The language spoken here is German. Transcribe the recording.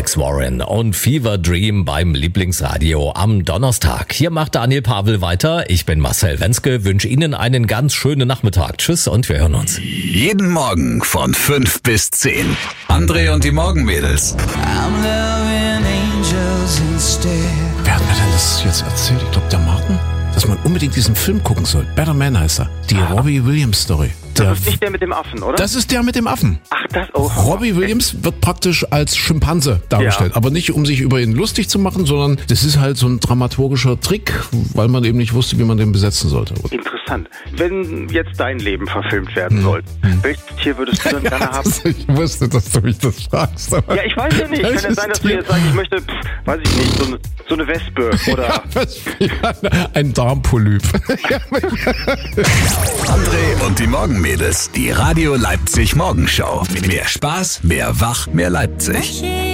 Alex Warren und Fever Dream beim Lieblingsradio am Donnerstag. Hier macht Daniel Pavel weiter. Ich bin Marcel Wenzke, wünsche Ihnen einen ganz schönen Nachmittag. Tschüss und wir hören uns. Jeden Morgen von 5 bis 10. André und die Morgenmädels. Wer hat mir denn das jetzt erzählt? Ich glaube, der Martin. Dass man unbedingt diesen Film gucken soll. Better Man heißt er. Die Robbie Williams Story. Das ist nicht der mit dem Affen, oder? Das ist der mit dem Affen. Ach, das auch. Robbie Williams wird praktisch als Schimpanse dargestellt. Ja. Aber nicht, um sich über ihn lustig zu machen, sondern das ist halt so ein dramaturgischer Trick, weil man eben nicht wusste, wie man den besetzen sollte. Interessant. Wenn jetzt dein Leben verfilmt werden sollte, welches Tier würdest du dann gerne haben? Ich wusste, dass du mich das fragst. Aber Ja, ich weiß ja nicht. Kann ja sein, dass du jetzt sagst, ich möchte, weiß ich nicht, so eine Wespe oder... Ja, ein Darmpolyp. André und die Morgenmädels. Die Radio Leipzig Morgenschau. Mehr Spaß, mehr Wach, mehr Leipzig.